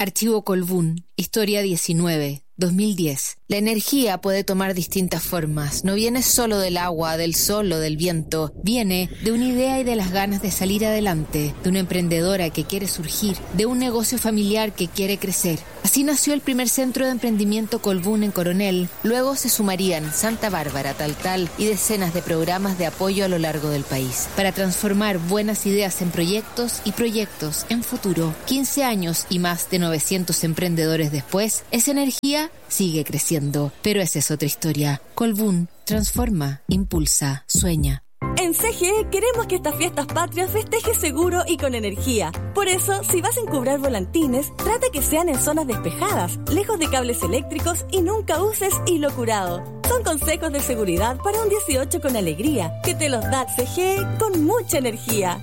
Archivo Colbún, Historia 19, 2010. La energía puede tomar distintas formas. No viene solo del agua, del sol o del viento. Viene de una idea y de las ganas de salir adelante, de una emprendedora que quiere surgir, de un negocio familiar que quiere crecer. Así nació el primer centro de emprendimiento Colbún en Coronel. Luego se sumarían Santa Bárbara, Taltal y decenas de programas de apoyo a lo largo del país para transformar buenas ideas en proyectos y proyectos en futuro. 15 años y más de 900 emprendedores después, esa energía sigue creciendo. Pero esa es otra historia. Colbún transforma, impulsa, sueña. En CGE queremos que estas fiestas patrias festejes seguro y con energía. Por eso, si vas a encubrar volantines, trata que sean en zonas despejadas, lejos de cables eléctricos y nunca uses hilo curado. Son consejos de seguridad para un 18 con alegría, que te los da CGE con mucha energía.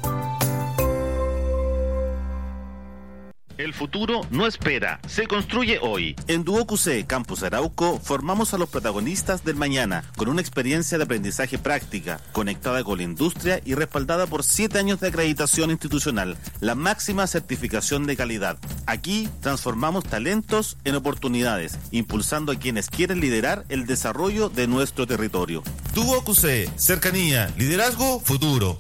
El futuro no espera, se construye hoy. En Duoc UC Campus Arauco formamos a los protagonistas del mañana con una experiencia de aprendizaje práctica, conectada con la industria y respaldada por 7 años de acreditación institucional, la máxima certificación de calidad. Aquí transformamos talentos en oportunidades, impulsando a quienes quieren liderar el desarrollo de nuestro territorio. Duoc UC, cercanía, liderazgo, futuro.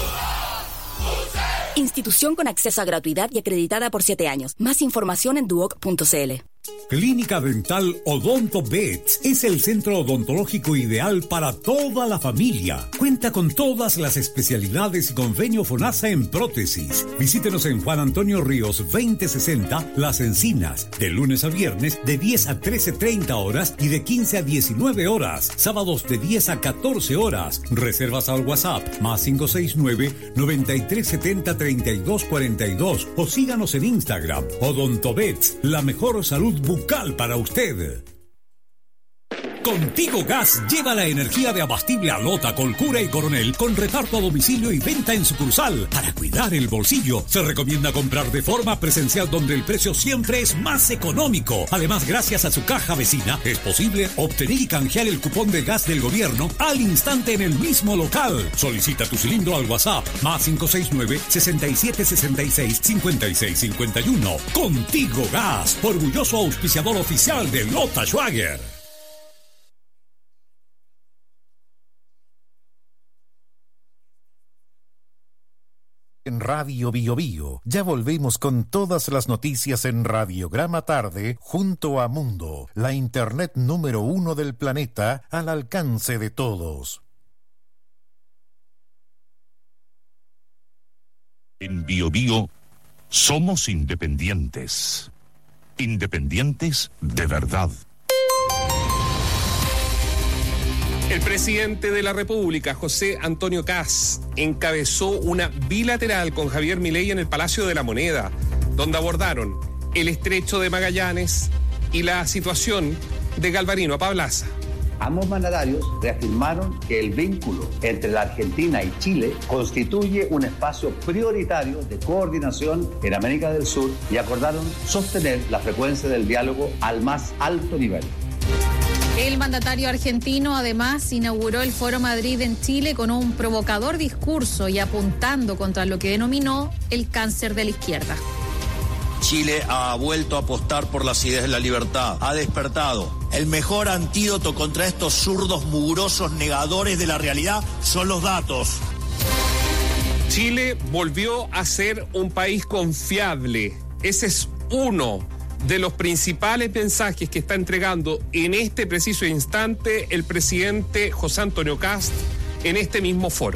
Institución con acceso a gratuidad y acreditada por 7 años. Más información en duoc.cl. Clínica Dental Odonto Vets es el centro odontológico ideal para toda la familia. Cuenta con todas las especialidades y convenio FONASA en prótesis. Visítenos en Juan Antonio Ríos 2060, Las Encinas, de lunes a viernes de 10 a 13:30 horas y de 15 a 19 horas. Sábados de 10 a 14 horas. Reservas al WhatsApp +569-9370-3242 o síganos en Instagram. Odonto Vets, la mejor salud bucal para usted. Contigo Gas lleva la energía de abastible a Lota, Colcura y Coronel con reparto a domicilio y venta en sucursal. Para cuidar el bolsillo, se recomienda comprar de forma presencial donde el precio siempre es más económico. Además, gracias a su caja vecina, es posible obtener y canjear el cupón de gas del gobierno al instante en el mismo local. Solicita tu cilindro al WhatsApp +569-6766-5651. Contigo Gas, orgulloso auspiciador oficial de Lota Schwager. En Radio Bio Bio, ya volvemos con todas las noticias en Radiograma Tarde, junto a Mundo, la internet número 1 del planeta, al alcance de todos. En Bio Bio somos independientes. Independientes de verdad. El presidente de la República, José Antonio Kast, encabezó una bilateral con Javier Milei en el Palacio de la Moneda, donde abordaron el estrecho de Magallanes y la situación de Galvarino Apablaza. Ambos mandatarios reafirmaron que el vínculo entre la Argentina y Chile constituye un espacio prioritario de coordinación en América del Sur y acordaron sostener la frecuencia del diálogo al más alto nivel. El mandatario argentino además inauguró el Foro Madrid en Chile con un provocador discurso y apuntando contra lo que denominó el cáncer de la izquierda. Chile ha vuelto a apostar por las ideas de la libertad, ha despertado. El mejor antídoto contra estos zurdos mugrosos negadores de la realidad son los datos. Chile volvió a ser un país confiable. Ese es uno de los principales mensajes que está entregando en este preciso instante el presidente José Antonio Kast en este mismo foro.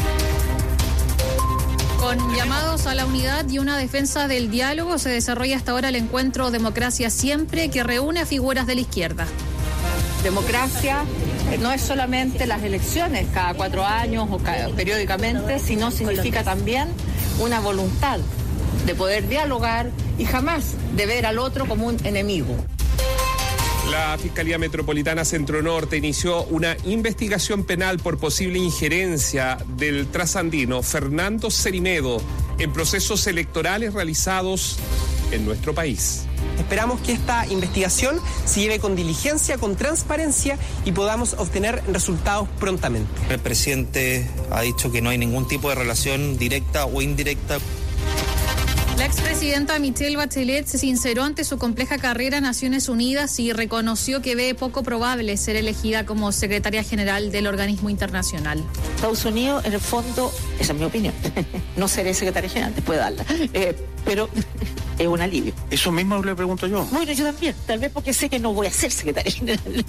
Con llamados a la unidad y una defensa del diálogo se desarrolla hasta ahora el encuentro Democracia Siempre, que reúne a figuras de la izquierda. Democracia no es solamente las elecciones cada 4 años o periódicamente, sino significa también una voluntad de poder dialogar y jamás de ver al otro como un enemigo. La Fiscalía Metropolitana Centro Norte inició una investigación penal por posible injerencia del trasandino Fernando Cerimedo en procesos electorales realizados en nuestro país. Esperamos que esta investigación se lleve con diligencia, con transparencia y podamos obtener resultados prontamente. El presidente ha dicho que no hay ningún tipo de relación directa o indirecta. La expresidenta Michelle Bachelet se sinceró ante su compleja carrera en Naciones Unidas y reconoció que ve poco probable ser elegida como secretaria general del organismo internacional. Estados Unidos, en el fondo, esa es mi opinión, no seré secretaria general, después de darla, pero es un alivio. Eso mismo le pregunto yo. Bueno, yo también, tal vez porque sé que no voy a ser secretaria general.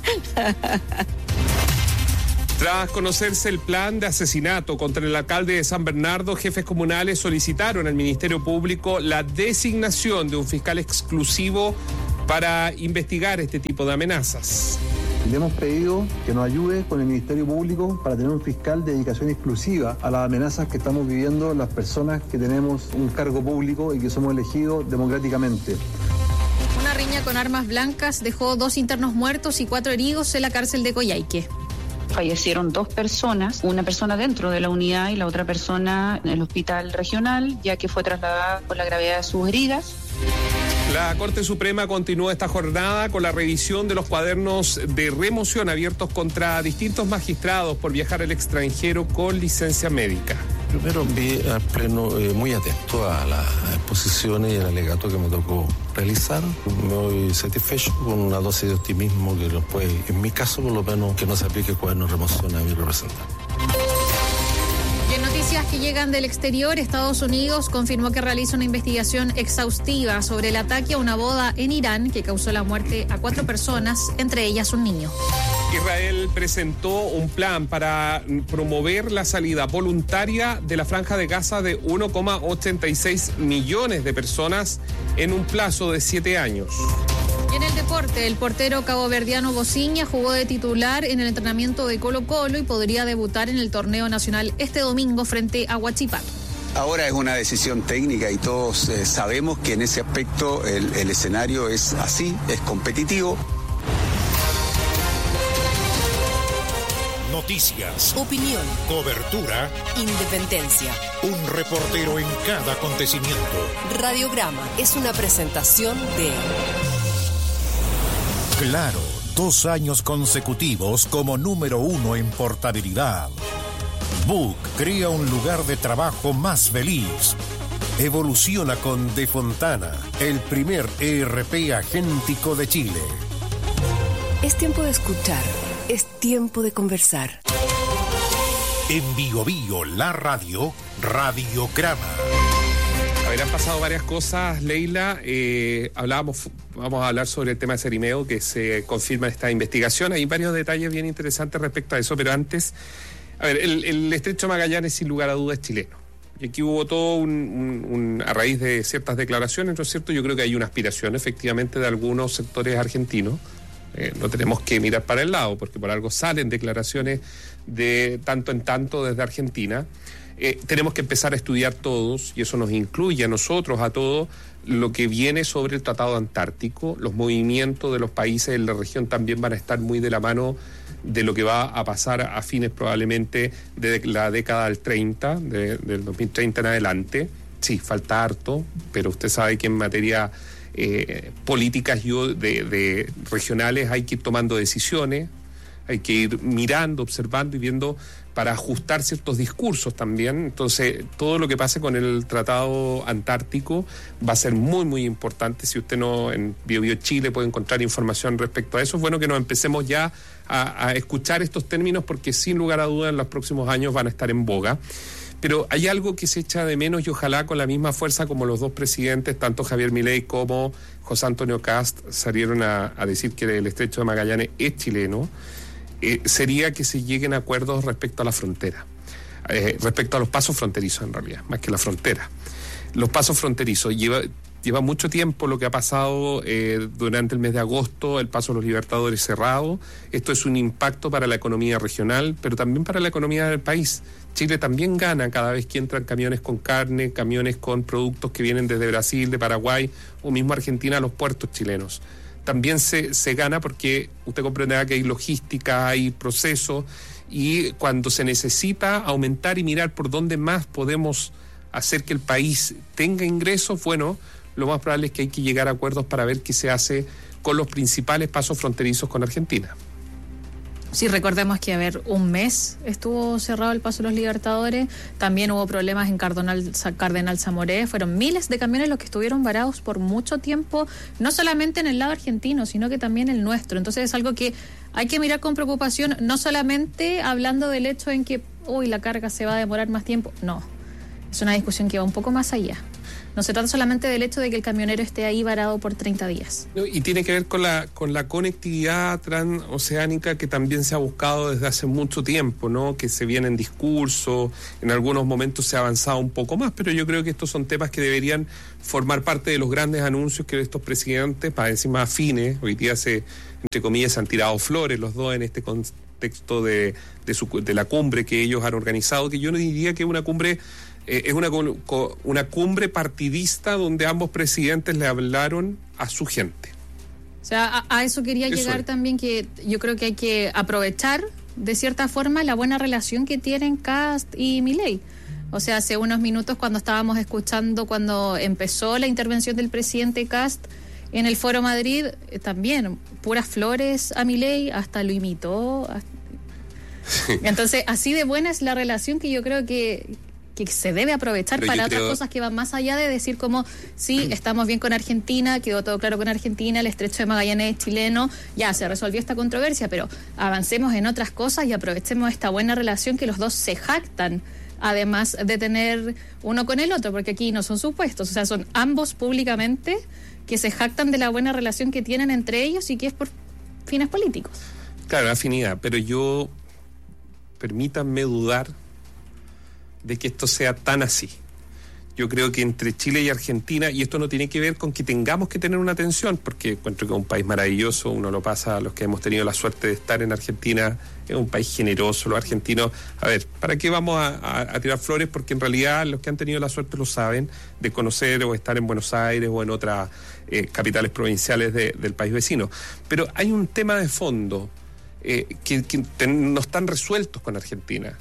Tras conocerse el plan de asesinato contra el alcalde de San Bernardo, jefes comunales solicitaron al Ministerio Público la designación de un fiscal exclusivo para investigar este tipo de amenazas. Le hemos pedido que nos ayude con el Ministerio Público para tener un fiscal de dedicación exclusiva a las amenazas que estamos viviendo las personas que tenemos un cargo público y que somos elegidos democráticamente. Una riña con armas blancas dejó 2 internos muertos y 4 heridos en la cárcel de Coyhaique. Fallecieron 2 personas, una persona dentro de la unidad y la otra persona en el hospital regional, ya que fue trasladada por la gravedad de sus heridas. La Corte Suprema continúa esta jornada con la revisión de los cuadernos de remoción abiertos contra distintos magistrados por viajar al extranjero con licencia médica. Primero vi al Pleno muy atento a las exposiciones y el alegato que me tocó realizar. Me voy satisfecho con una dosis de optimismo que nos puede, en mi caso por lo menos, que no se aplique cuaderno de remoción a mi representante. Y en noticias que llegan del exterior, Estados Unidos confirmó que realiza una investigación exhaustiva sobre el ataque a una boda en Irán que causó la muerte a 4 personas, entre ellas un niño. Israel presentó un plan para promover la salida voluntaria de la Franja de Gaza de 1,86 millones de personas en un plazo de 7 años. Y en el deporte, el portero caboverdiano Bociña jugó de titular en el entrenamiento de Colo-Colo y podría debutar en el torneo nacional este domingo frente a Huachipato. Ahora es una decisión técnica y todos sabemos que en ese aspecto el escenario es así, es competitivo. Noticias, opinión, cobertura, independencia. Un reportero en cada acontecimiento. Radiograma es una presentación de Claro, 2 años consecutivos como número 1 en portabilidad. Book crea un lugar de trabajo más feliz. Evoluciona con De Fontana, el primer ERP agéntico de Chile. Es tiempo de escuchar. Es tiempo de conversar. En Bio Bio, la radio, Radiograma. A ver, han pasado varias cosas, Leila. Vamos a hablar sobre el tema de Cerimeo, que se confirma en esta investigación. Hay varios detalles bien interesantes respecto a eso, pero antes, a ver, el Estrecho de Magallanes, sin lugar a dudas, es chileno. Y aquí hubo todo a raíz de ciertas declaraciones, ¿no es cierto? Yo creo que hay una aspiración, efectivamente, de algunos sectores argentinos. No tenemos que mirar para el lado, porque por algo salen declaraciones de tanto en tanto desde Argentina. Tenemos que empezar a estudiar todos, y eso nos incluye a nosotros, a todos, lo que viene sobre el Tratado Antártico. Los movimientos de los países en la región también van a estar muy de la mano de lo que va a pasar a fines probablemente de la década del 30, del 2030 en adelante. Sí, falta harto, pero usted sabe que en materia políticas de regionales hay que ir tomando decisiones, hay que ir mirando, observando y viendo para ajustar ciertos discursos también. Entonces, todo lo que pase con el Tratado Antártico va a ser muy, muy importante. Si usted no en Bio Bio Chile puede encontrar información respecto a eso, es bueno que nos empecemos ya a escuchar estos términos, porque sin lugar a dudas en los próximos años van a estar en boga. Pero hay algo que se echa de menos, y ojalá con la misma fuerza como los 2 presidentes, tanto Javier Milei como José Antonio Kast, salieron a decir que el Estrecho de Magallanes es chileno, sería que se lleguen a acuerdos respecto a la frontera, respecto a los pasos fronterizos en realidad, más que la frontera. Los pasos fronterizos, lleva mucho tiempo lo que ha pasado durante el mes de agosto, el paso de los Libertadores cerrado. Esto es un impacto para la economía regional, pero también para la economía del país. Chile también gana cada vez que entran camiones con carne, camiones con productos que vienen desde Brasil, de Paraguay o mismo Argentina a los puertos chilenos. También se gana porque usted comprenderá que hay logística, hay procesos, y cuando se necesita aumentar y mirar por dónde más podemos hacer que el país tenga ingresos, bueno, lo más probable es que hay que llegar a acuerdos para ver qué se hace con los principales pasos fronterizos con Argentina. Sí, recordemos que, un mes estuvo cerrado el Paso de los Libertadores, también hubo problemas en Cardenal Zamoré, fueron miles de camiones los que estuvieron varados por mucho tiempo, no solamente en el lado argentino, sino que también el nuestro. Entonces es algo que hay que mirar con preocupación, no solamente hablando del hecho en que, la carga se va a demorar más tiempo, no, es una discusión que va un poco más allá. No se trata solamente del hecho de que el camionero esté ahí varado por 30 días. Y tiene que ver con la conectividad transoceánica que también se ha buscado desde hace mucho tiempo, ¿no? Que se viene en discurso, en algunos momentos se ha avanzado un poco más, pero yo creo que estos son temas que deberían formar parte de los grandes anuncios que estos presidentes, para decir más afines, hoy día entre comillas, se han tirado flores los dos en este contexto de la cumbre que ellos han organizado, que yo no diría que es una cumbre... es una cumbre partidista donde ambos presidentes le hablaron a su gente. O sea, a eso quería llegar también, que yo creo que hay que aprovechar de cierta forma la buena relación que tienen Kast y Milei. O sea, hace unos minutos cuando estábamos escuchando, cuando empezó la intervención del presidente Kast en el Foro Madrid, también puras flores a Milei, hasta lo imitó. Entonces, así de buena es la relación que yo creo que se debe aprovechar para otras cosas que van más allá de decir como, sí, estamos bien con Argentina, quedó todo claro con Argentina, el estrecho de Magallanes es chileno, ya se resolvió esta controversia, pero avancemos en otras cosas y aprovechemos esta buena relación que los dos se jactan, además de tener uno con el otro, porque aquí no son supuestos, o sea, son ambos públicamente que se jactan de la buena relación que tienen entre ellos y que es por fines políticos. Claro, afinidad, pero permítanme dudar de que esto sea tan así. Yo creo que entre Chile y Argentina, y esto no tiene que ver con que tengamos que tener una tensión, porque encuentro que es un país maravilloso, uno lo pasa a los que hemos tenido la suerte de estar en Argentina, es un país generoso, los argentinos, ¿para qué vamos a tirar flores? Porque en realidad los que han tenido la suerte lo saben, de conocer o estar en Buenos Aires o en otras capitales provinciales del país vecino. Pero hay un tema de fondo que no están resueltos con Argentina.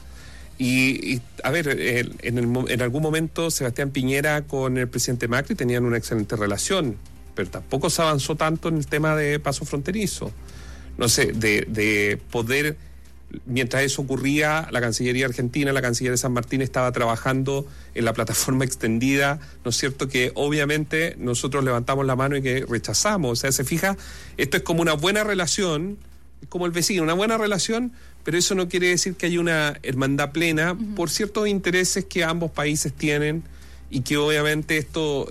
En algún momento Sebastián Piñera con el presidente Macri tenían una excelente relación, pero tampoco se avanzó tanto en el tema de paso fronterizo. No sé, de poder, mientras eso ocurría, la Cancillería Argentina, la Cancillería de San Martín estaba trabajando en la plataforma extendida, ¿no es cierto?, que obviamente nosotros levantamos la mano y que rechazamos. O sea, se fija, esto es como una buena relación, es como el vecino, una buena relación, pero eso no quiere decir que haya una hermandad plena por ciertos intereses que ambos países tienen y que obviamente esto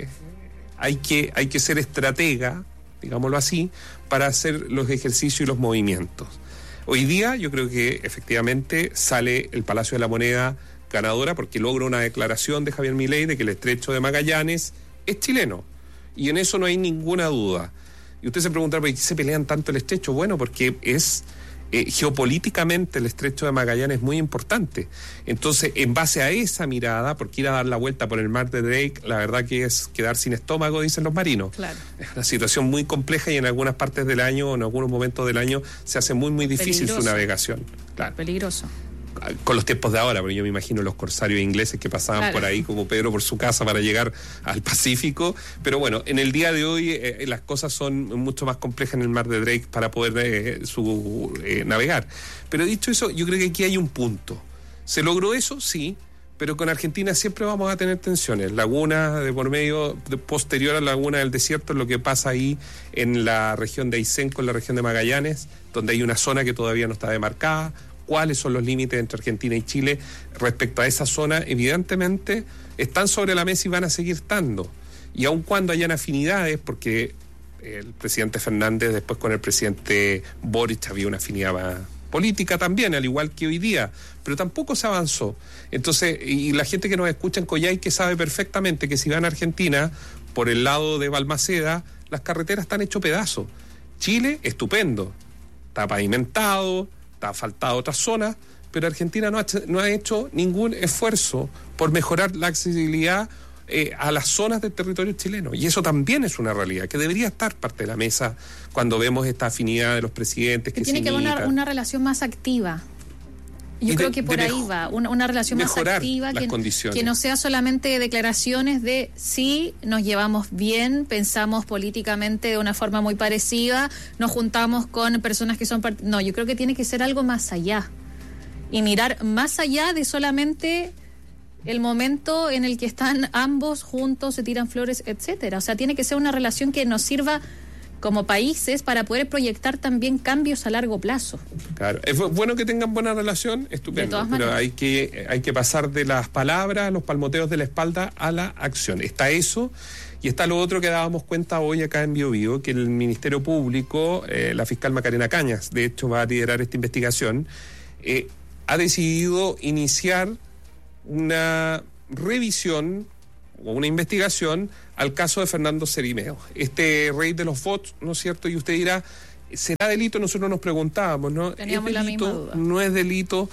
hay que ser estratega, digámoslo así, para hacer los ejercicios y los movimientos. Hoy día yo creo que efectivamente sale el Palacio de la Moneda ganadora porque logra una declaración de Javier Milei de que el estrecho de Magallanes es chileno y en eso no hay ninguna duda. Y usted se preguntará, ¿por qué se pelean tanto el estrecho? Bueno, porque es... geopolíticamente el estrecho de Magallanes es muy importante. Entonces, en base a esa mirada, porque ir a dar la vuelta por el mar de Drake, la verdad que es quedar sin estómago, dicen los marinos. Claro. Es una situación muy compleja y en algunas partes del año o en algunos momentos del año se hace muy, muy difícil su navegación. Claro. Peligroso. Con los tiempos de ahora, porque yo me imagino los corsarios ingleses que pasaban por ahí como Pedro por su casa para llegar al Pacífico, pero bueno, en el día de hoy las cosas son mucho más complejas en el mar de Drake para poder navegar. Pero dicho eso, yo creo que aquí hay un punto. ¿Se logró eso? Sí, pero con Argentina siempre vamos a tener tensiones. Laguna de por medio, posterior a la Laguna del Desierto, es lo que pasa ahí en la región de Aysén con la región de Magallanes, donde hay una zona que todavía no está demarcada. ¿Cuáles son los límites entre Argentina y Chile respecto a esa zona? Evidentemente están sobre la mesa y van a seguir estando. Y aun cuando hayan afinidades, porque el presidente Fernández después con el presidente Boric había una afinidad política también, al igual que hoy día, pero tampoco se avanzó. Entonces, y la gente que nos escucha en Coyhaique sabe perfectamente que si van a Argentina, por el lado de Balmaceda, las carreteras están hechos pedazos. Chile, estupendo, está pavimentado, está asfaltado otras zonas, pero Argentina no ha hecho ningún esfuerzo por mejorar la accesibilidad a las zonas del territorio chileno. Y eso también es una realidad que debería estar parte de la mesa cuando vemos esta afinidad de los presidentes que tiene se que haber imitan. una relación más activa. Yo creo que por ahí va, una relación más activa, que no sea solamente declaraciones de sí, nos llevamos bien, pensamos políticamente de una forma muy parecida, nos juntamos con personas que son... No, yo creo que tiene que ser algo más allá. Y mirar más allá de solamente el momento en el que están ambos juntos, se tiran flores, etcétera. O sea, tiene que ser una relación que nos sirva como países para poder proyectar también cambios a largo plazo. Claro, es bueno que tengan buena relación, estupendo, pero hay que pasar de las palabras, los palmoteos de la espalda a la acción. Está eso y está lo otro que dábamos cuenta hoy acá en Biobío, que el Ministerio Público, la fiscal Macarena Cañas, de hecho va a liderar esta investigación, ha decidido iniciar una revisión o una investigación al caso de Fernando Cerimeo, este rey de los bots, ¿no es cierto? Y usted dirá, ¿será delito? Nosotros nos preguntábamos, ¿no? Teníamos ¿Es delito? La misma duda. ¿No es delito?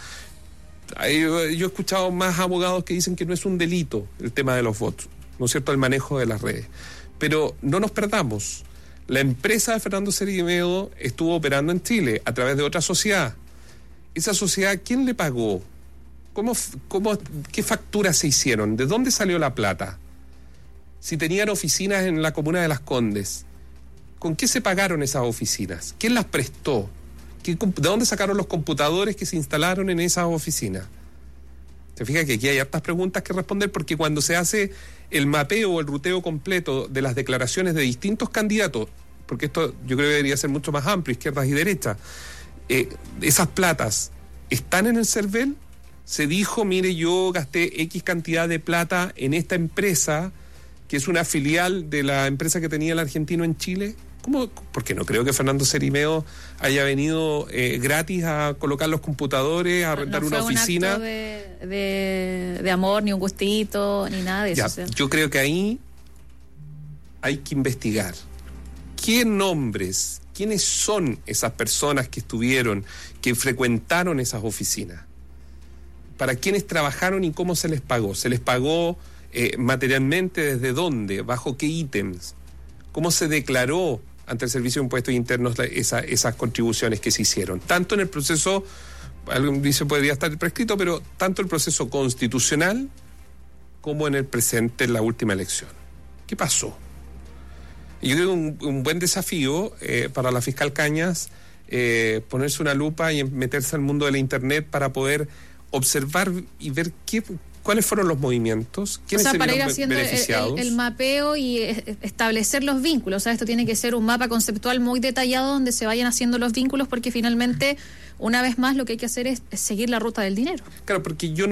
Yo he escuchado más abogados que dicen que no es un delito el tema de los bots, ¿no es cierto? El manejo de las redes. Pero no nos perdamos. La empresa de Fernando Cerimeo estuvo operando en Chile a través de otra sociedad. Esa sociedad, ¿quién le pagó? ¿Qué facturas se hicieron? ¿De dónde salió la plata? Si tenían oficinas en la comuna de Las Condes, ¿con qué se pagaron esas oficinas? ¿Quién las prestó? ¿De dónde sacaron los computadores que se instalaron en esas oficinas? Se fija que aquí hay hartas preguntas que responder, porque cuando se hace el mapeo o el ruteo completo de las declaraciones de distintos candidatos, porque esto yo creo que debería ser mucho más amplio, izquierdas y derechas, esas platas están en el CERVEL. Se dijo, mire, yo gasté X cantidad de plata en esta empresa, que es una filial de la empresa que tenía el argentino en Chile. ¿Cómo? Porque no creo que Fernando Cerimeo haya venido gratis a colocar los computadores, a rentar una oficina. No fue un acto de amor, ni un gustito, ni nada de eso. Ya, yo creo que ahí hay que investigar. ¿Qué nombres, quiénes son esas personas que estuvieron, que frecuentaron esas oficinas? ¿Para quiénes trabajaron y cómo se les pagó? ¿Se les pagó materialmente desde dónde? ¿Bajo qué ítems? ¿Cómo se declaró ante el Servicio de Impuestos Internos esas contribuciones que se hicieron? Tanto en el proceso, alguien dice podría estar prescrito, pero tanto el proceso constitucional como en el presente, en la última elección. ¿Qué pasó? Y yo creo que un buen desafío para la fiscal Cañas, ponerse una lupa y meterse al mundo de la Internet para poder observar y ver cuáles fueron los movimientos, quiénes se vieron beneficiados. Para ir haciendo el mapeo y establecer los vínculos. O sea, esto tiene que ser un mapa conceptual muy detallado donde se vayan haciendo los vínculos, porque finalmente, una vez más, lo que hay que hacer es seguir la ruta del dinero. Claro, porque yo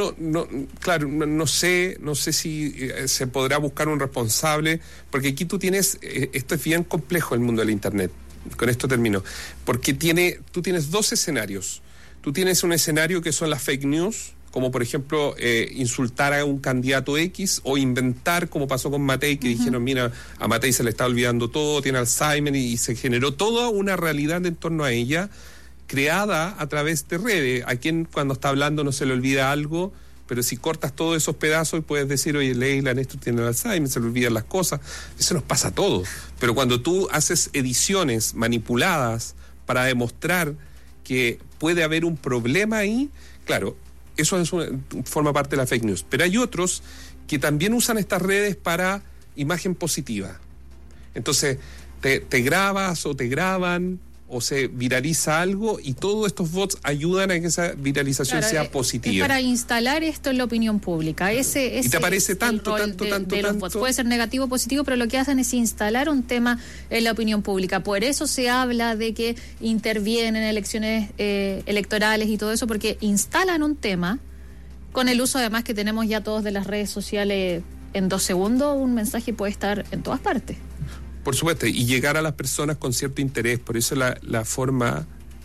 no sé si se podrá buscar un responsable, porque aquí tú tienes, esto es bien complejo el mundo del Internet. Con esto termino. Porque tú tienes dos escenarios. Tú tienes un escenario que son las fake news, como por ejemplo insultar a un candidato X, o inventar, como pasó con Matei, que dijeron, mira, a Matei se le está olvidando todo, tiene Alzheimer, y se generó toda una realidad en torno a ella, creada a través de redes. A quien cuando está hablando no se le olvida algo, pero si cortas todos esos pedazos y puedes decir, oye, Leila, Néstor tiene Alzheimer, se le olvidan las cosas, eso nos pasa a todos. Pero cuando tú haces ediciones manipuladas para demostrar que puede haber un problema ahí, claro, eso forma parte de la fake news. Pero hay otros que también usan estas redes para imagen positiva. Entonces, te grabas o te graban o se viraliza algo, y todos estos bots ayudan a que esa viralización sea positiva. Es para instalar esto en la opinión pública. Y te aparece tanto. Los bots. Puede ser negativo o positivo, pero lo que hacen es instalar un tema en la opinión pública. Por eso se habla de que intervienen en elecciones electorales y todo eso, porque instalan un tema con el uso además que tenemos ya todos de las redes sociales. En 2 segundos un mensaje puede estar en todas partes. Por supuesto, y llegar a las personas con cierto interés. Por eso la forma,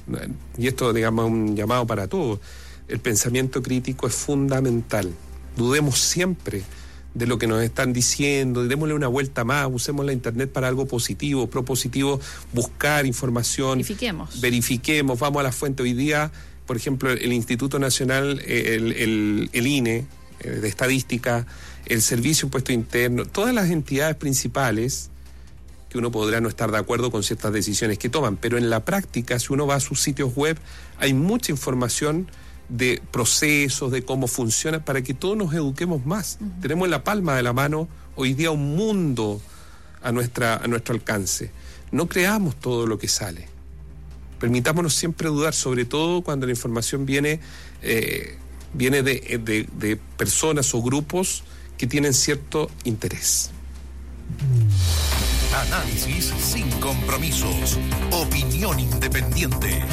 y esto digamos un llamado para todos, el pensamiento crítico es fundamental. Dudemos siempre de lo que nos están diciendo, démosle una vuelta más, usemos la Internet para algo positivo, propositivo, buscar información. Verifiquemos, vamos a la fuente. Hoy día, por ejemplo, el Instituto Nacional, el INE, de Estadística, el Servicio de Impuestos Internos, todas las entidades principales, que uno podrá no estar de acuerdo con ciertas decisiones que toman, pero en la práctica, si uno va a sus sitios web, hay mucha información de procesos, de cómo funciona, para que todos nos eduquemos más. Tenemos en la palma de la mano hoy día un mundo a nuestro alcance. No creamos todo lo que sale. Permitámonos siempre dudar, sobre todo cuando la información viene de personas o grupos que tienen cierto interés. Análisis sin compromisos. Opinión independiente.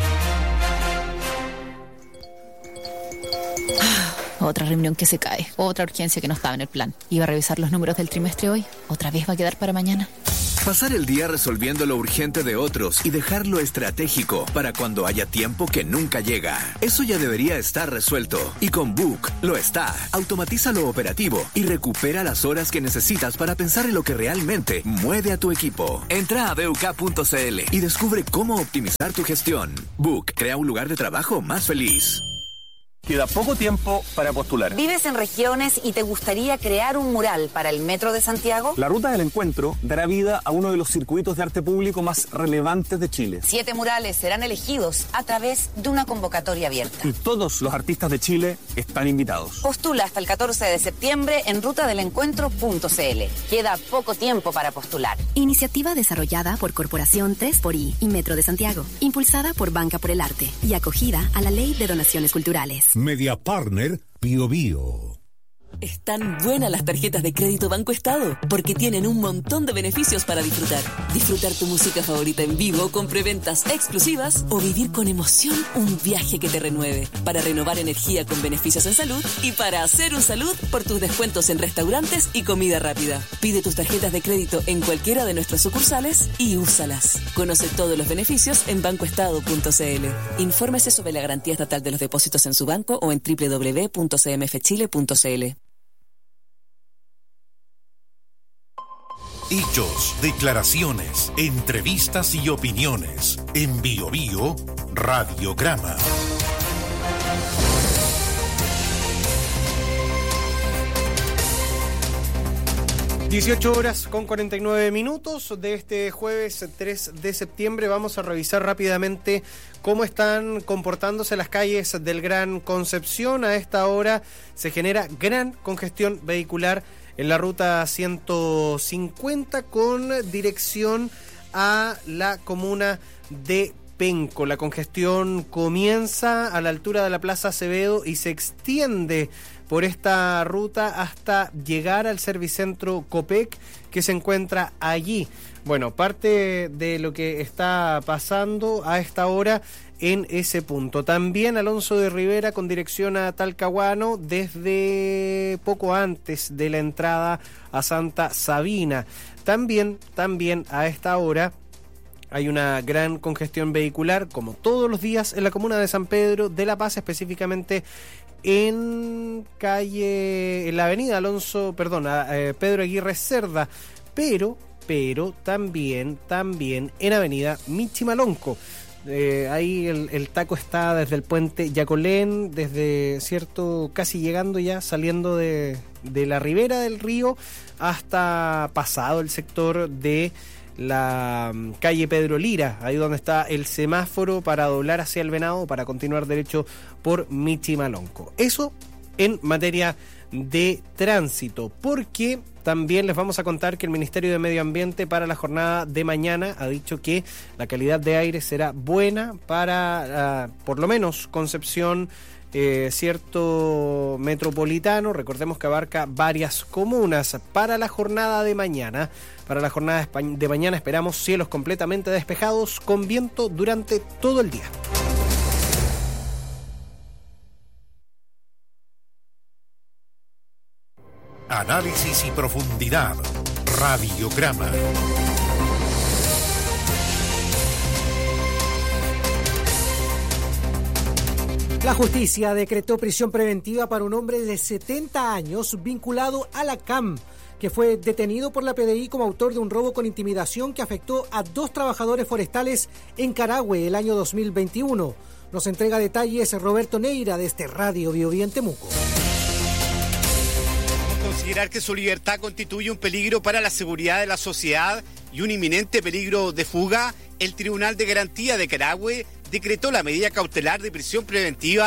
Otra reunión que se cae, otra urgencia que no estaba en el plan. Iba a revisar los números del trimestre hoy, otra vez va a quedar para mañana. Pasar el día resolviendo lo urgente de otros y dejar lo estratégico para cuando haya tiempo que nunca llega. Eso ya debería estar resuelto. Y con Book lo está. Automatiza lo operativo y recupera las horas que necesitas para pensar en lo que realmente mueve a tu equipo. Entra a buk.cl y descubre cómo optimizar tu gestión. Book crea un lugar de trabajo más feliz. Queda poco tiempo para postular. ¿Vives en regiones y te gustaría crear un mural para el Metro de Santiago? La Ruta del Encuentro dará vida a uno de los circuitos de arte público más relevantes de Chile. 7 murales serán elegidos a través de una convocatoria abierta. Y todos los artistas de Chile están invitados. Postula hasta el 14 de septiembre en rutadelencuentro.cl. Queda poco tiempo para postular. Iniciativa desarrollada por Corporación 3xI y Metro de Santiago. Impulsada por Banca por el Arte y acogida a la Ley de Donaciones Culturales. Media Partner Bio Bio. Están buenas las tarjetas de crédito Banco Estado, porque tienen un montón de beneficios para disfrutar. Disfrutar tu música favorita en vivo con preventas exclusivas o vivir con emoción un viaje que te renueve. Para renovar energía con beneficios en salud y para hacer un salud por tus descuentos en restaurantes y comida rápida. Pide tus tarjetas de crédito en cualquiera de nuestras sucursales y úsalas. Conoce todos los beneficios en bancoestado.cl. Infórmese sobre la garantía estatal de los depósitos en su banco o en www.cmfchile.cl. Hechos, declaraciones, entrevistas y opiniones. En Bio Bio, Radiograma. (18:49 de este jueves 3 de septiembre. Vamos a revisar rápidamente cómo están comportándose las calles del Gran Concepción. A esta hora se genera gran congestión vehicular en la ruta 150 con dirección a la comuna de Penco. La congestión comienza a la altura de la Plaza Acevedo y se extiende por esta ruta hasta llegar al Servicentro Copec, que se encuentra allí. Bueno, parte de lo que está pasando a esta hora en ese punto. También Alonso de Rivera con dirección a Talcahuano desde poco antes de la entrada a Santa Sabina. También a esta hora hay una gran congestión vehicular, como todos los días, en la comuna de San Pedro de la Paz, específicamente en la avenida Pedro Aguirre Cerda, pero también en avenida Michimalonco. Ahí el taco está desde el puente Yacolén, desde casi llegando ya, saliendo de la ribera del río hasta pasado el sector de la calle Pedro Lira, ahí donde está el semáforo para doblar hacia el Venado, para continuar derecho por Michimalonco. Eso en materia de tránsito, porque también les vamos a contar que el Ministerio de Medio Ambiente para la jornada de mañana ha dicho que la calidad de aire será buena para, por lo menos, Concepción, cierto metropolitano. Recordemos que abarca varias comunas. Para la jornada de mañana, esperamos cielos completamente despejados con viento durante todo el día. Análisis y profundidad. Radiograma. La justicia decretó prisión preventiva para un hombre de 70 años vinculado a la CAM, que fue detenido por la PDI como autor de un robo con intimidación que afectó a 2 trabajadores forestales en Carahue el año 2021. Nos entrega detalles Roberto Neira desde Radio Bio Bio en Temuco. Considerar que su libertad constituye un peligro para la seguridad de la sociedad y un inminente peligro de fuga, el Tribunal de Garantía de Carahue decretó la medida cautelar de prisión preventiva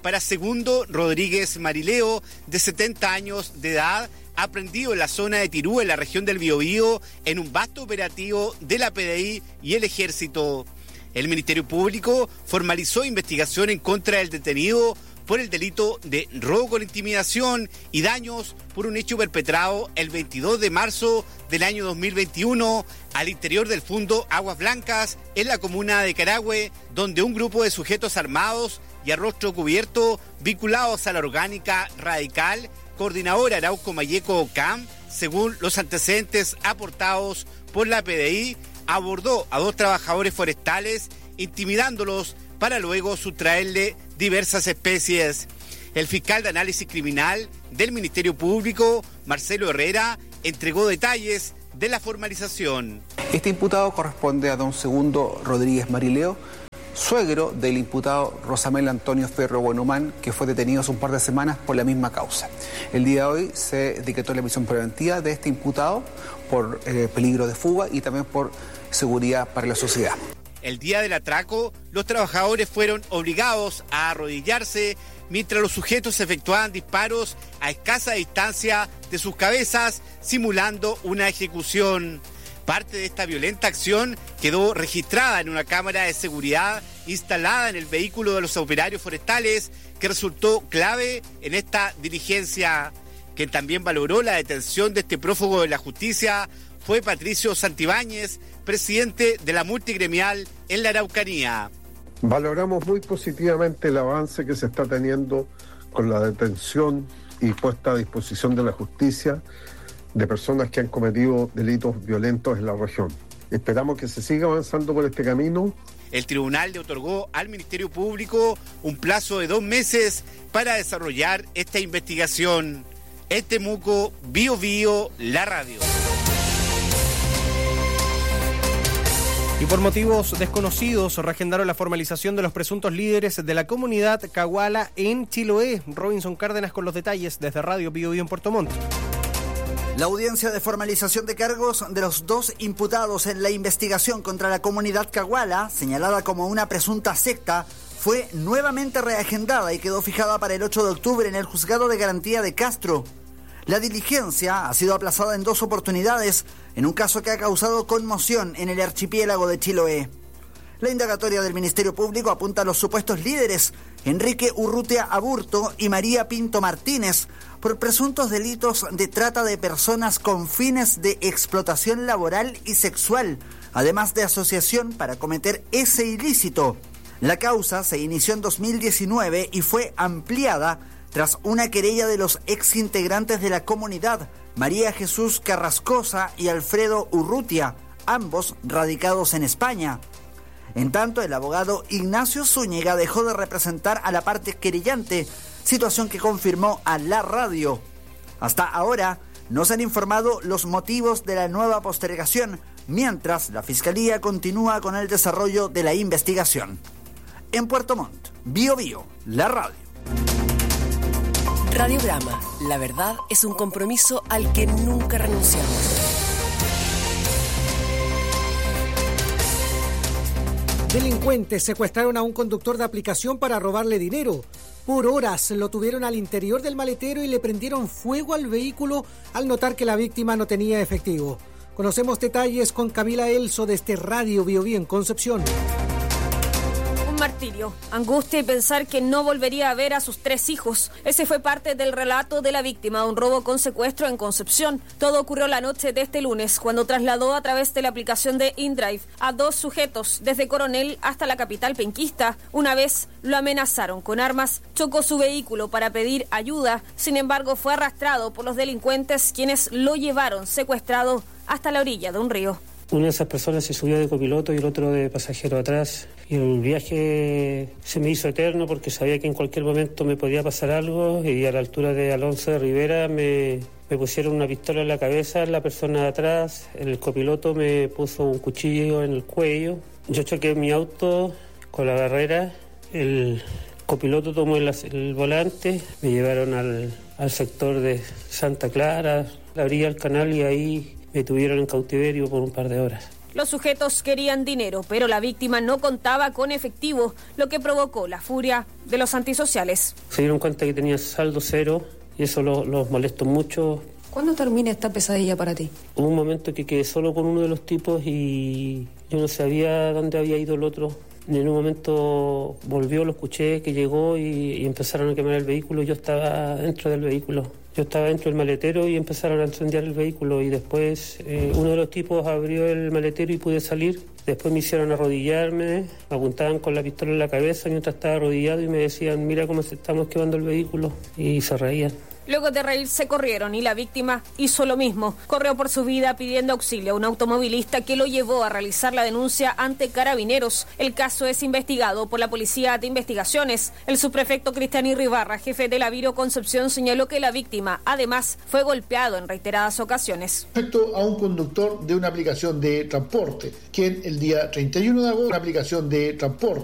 para Segundo Rodríguez Marileo, de 70 años de edad, aprendido en la zona de Tirú, en la región del Biobío, en un vasto operativo de la PDI y el Ejército. El Ministerio Público formalizó investigación en contra del detenido por el delito de robo con intimidación y daños por un hecho perpetrado el 22 de marzo del año 2021 al interior del Fundo Aguas Blancas en la comuna de Carahue, donde un grupo de sujetos armados y a rostro cubierto vinculados a la orgánica radical Coordinadora Arauco Mayeco CAM, según los antecedentes aportados por la PDI, abordó a 2 trabajadores forestales intimidándolos para luego sustraerle diversas especies. El fiscal de análisis criminal del Ministerio Público, Marcelo Herrera, entregó detalles de la formalización. Este imputado corresponde a don Segundo Rodríguez Marileo, suegro del imputado Rosamel Antonio Ferro Buenumán, que fue detenido hace un par de semanas por la misma causa. El día de hoy se decretó la prisión preventiva de este imputado por peligro de fuga y también por seguridad para la sociedad. El día del atraco, los trabajadores fueron obligados a arrodillarse mientras los sujetos efectuaban disparos a escasa distancia de sus cabezas, simulando una ejecución. Parte de esta violenta acción quedó registrada en una cámara de seguridad instalada en el vehículo de los operarios forestales, que resultó clave en esta diligencia. Quien también valoró la detención de este prófugo de la justicia fue Patricio Santibáñez, presidente de la multigremial en la Araucanía. Valoramos muy positivamente el avance que se está teniendo con la detención y puesta a disposición de la justicia de personas que han cometido delitos violentos en la región. Esperamos que se siga avanzando por este camino. El tribunal le otorgó al Ministerio Público un plazo de 2 meses para desarrollar esta investigación. En Temuco, Bio Bio, la radio. Y por motivos desconocidos reagendaron la formalización de los presuntos líderes de la comunidad Caguala en Chiloé. Robinson Cárdenas con los detalles desde Radio Bio Bio en Puerto Montt. La audiencia de formalización de cargos de los 2 imputados en la investigación contra la comunidad Caguala, señalada como una presunta secta, fue nuevamente reagendada y quedó fijada para el 8 de octubre en el Juzgado de Garantía de Castro. La diligencia ha sido aplazada en 2 oportunidades, en un caso que ha causado conmoción en el archipiélago de Chiloé. La indagatoria del Ministerio Público apunta a los supuestos líderes, Enrique Urrutia Aburto y María Pinto Martínez, por presuntos delitos de trata de personas con fines de explotación laboral y sexual, además de asociación para cometer ese ilícito. La causa se inició en 2019 y fue ampliada tras una querella de los exintegrantes de la comunidad, María Jesús Carrascosa y Alfredo Urrutia, ambos radicados en España. En tanto, el abogado Ignacio Zúñiga dejó de representar a la parte querellante, situación que confirmó a la radio. Hasta ahora no se han informado los motivos de la nueva postergación, mientras la Fiscalía continúa con el desarrollo de la investigación. En Puerto Montt, Bio Bio, la radio. Radiograma, la verdad es un compromiso al que nunca renunciamos. Delincuentes secuestraron a un conductor de aplicación para robarle dinero. Por horas lo tuvieron al interior del maletero y le prendieron fuego al vehículo al notar que la víctima no tenía efectivo. Conocemos detalles con Camila Elso desde Radio Bio Bio en Concepción. Un martirio, angustia y pensar que no volvería a ver a sus 3 hijos. Ese fue parte del relato de la víctima de un robo con secuestro en Concepción. Todo ocurrió la noche de este lunes, cuando trasladó a través de la aplicación de InDrive a 2 sujetos desde Coronel hasta la capital penquista. Una vez lo amenazaron con armas, chocó su vehículo para pedir ayuda. Sin embargo, fue arrastrado por los delincuentes, quienes lo llevaron secuestrado hasta la orilla de un río. Una de esas personas se subió de copiloto y el otro de pasajero atrás. Y el viaje se me hizo eterno porque sabía que en cualquier momento me podía pasar algo. Y a la altura de Alonso de Rivera me pusieron una pistola en la cabeza, la persona de atrás. El copiloto me puso un cuchillo en el cuello. Yo choqué mi auto con la barrera. El copiloto tomó el volante. Me llevaron al sector de Santa Clara, la orilla del canal, y ahí me tuvieron en cautiverio por un par de horas. Los sujetos querían dinero, pero la víctima no contaba con efectivo, lo que provocó la furia de los antisociales. Se dieron cuenta que tenía saldo cero y eso los molestó mucho. ¿Cuándo termina esta pesadilla para ti? Hubo un momento que quedé solo con uno de los tipos y yo no sabía dónde había ido el otro. En un momento volvió, lo escuché, que llegó y empezaron a quemar el vehículo. Yo estaba dentro del vehículo. Yo estaba dentro del maletero y empezaron a incendiar el vehículo. Y después uno de los tipos abrió el maletero y pude salir. Después me hicieron arrodillarme, me apuntaban con la pistola en la cabeza mientras estaba arrodillado y me decían, mira cómo se estamos quemando el vehículo. Y se reían. Luego de reírse corrieron y la víctima hizo lo mismo. Corrió por su vida pidiendo auxilio a un automovilista que lo llevó a realizar la denuncia ante Carabineros. El caso es investigado por la Policía de Investigaciones. El subprefecto Cristian Irribarra, jefe de la Viro Concepción, señaló que la víctima, además, fue golpeado en reiteradas ocasiones. Respecto a un conductor de una aplicación de transporte, quien el día 31 de agosto, una aplicación de transporte,